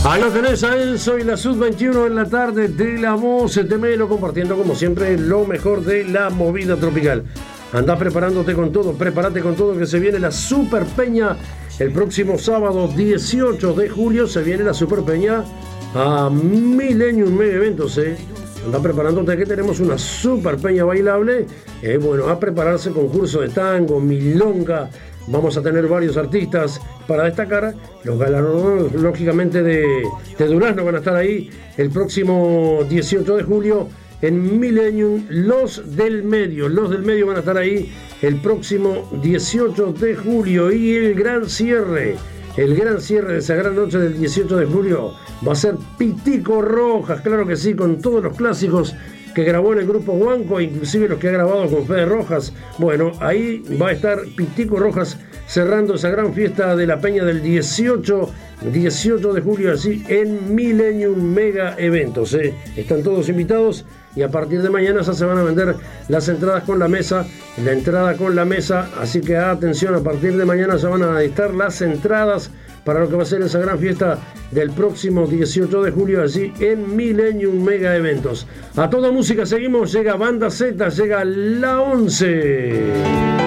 Ahí lo tenés a Enzo y la Sub-21 en la tarde de la Voz de Melo, compartiendo como siempre lo mejor de la movida tropical. Andá preparándote con todo, prepárate con todo, que se viene la Super Peña el próximo sábado 18 de julio. Se viene la Super Peña a Millennium Mega Eventos. Andá preparándote, que tenemos una Super Peña bailable. Bueno, a prepararse, concurso de tango, milonga. Vamos a tener varios artistas para destacar. Los galardonados, lógicamente, de Durazno van a estar ahí el próximo 18 de julio en Millennium. Los del medio van a estar ahí el próximo 18 de julio. Y el gran cierre de esa gran noche del 18 de julio va a ser Pitico Rojas, claro que sí, con todos los clásicos que grabó en el grupo Huanco, inclusive los que ha grabado con Fede Rojas. Bueno, ahí va a estar Pitico Rojas cerrando esa gran fiesta de la Peña del 18 de julio, así en Millennium Mega Eventos. Están todos invitados y a partir de mañana ya se van a vender las entradas con la mesa, la entrada con la mesa, así que atención, a partir de mañana se van a editar las entradas para lo que va a ser esa gran fiesta del próximo 18 de julio, así en Millennium Mega Eventos. A toda música seguimos, llega Banda Z, llega La 11.